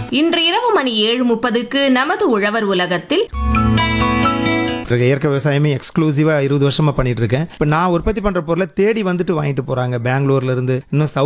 இன்று இரவு மணி 7:30க்கு நமது உழவர் உலகத்தில் இயற்கை விவசாயமே எக்ஸ்க்ளூசிவாக 20 வருஷமாக பண்ணிட்டு இருக்கேன். இப்போ நான் உற்பத்தி பண்ணுற பொருளை தேடி வந்துட்டு வாங்கிட்டு போகிறாங்க பெங்களூர்லேருந்து, இன்னும்